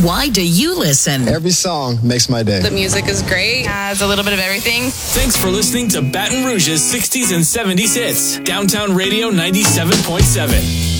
Why do you listen? Every song makes my day. The music is great. Has a little bit of everything. Thanks for listening to Baton Rouge's 60s and 70s hits. Downtown Radio 97.7.